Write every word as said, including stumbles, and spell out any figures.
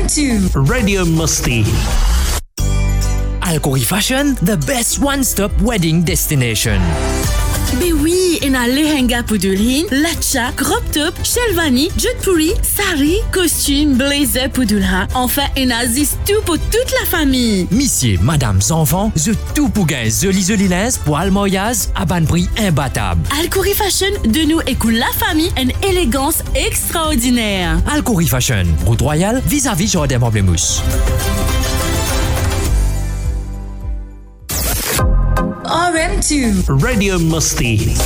to Radio Musti. Alcori Fashion, the best one-stop wedding destination. Ben oui, en a lehenga pour dulhin, latcha, crop top, shelvani, jodhpuri, sari, costume, blazer pour dulha. Enfin, en a zis tout pour toute la famille. Messieurs, madame, enfants, je tout pour gagner joli joli linge pour almoyage à ban prix imbattable. Alcori Fashion de nous écoute la famille une élégance extraordinaire. Alcori Fashion, route royale, vis-à-vis Jardin Pamplemousse. R M two Radio Musti.